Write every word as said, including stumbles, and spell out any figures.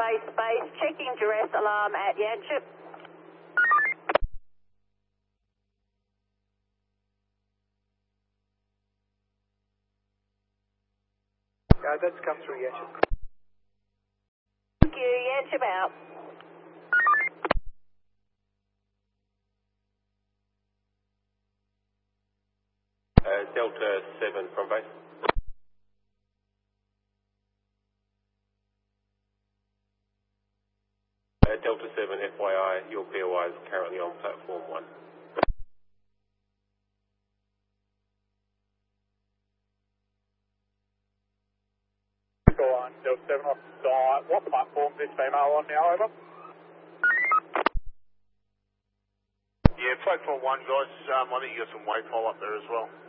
space, space, checking duress alarm at Yanchep. Uh, that's come through, Yanchep. Thank you, Yanchep out. Uh, Delta seven from base. Uh, Delta seven, F Y I, your P O I is currently on platform one. Go on, Delta seven off site. What platform is this female on now, over? Yeah, platform one, guys. Um, I think you got some wayfall up there as well.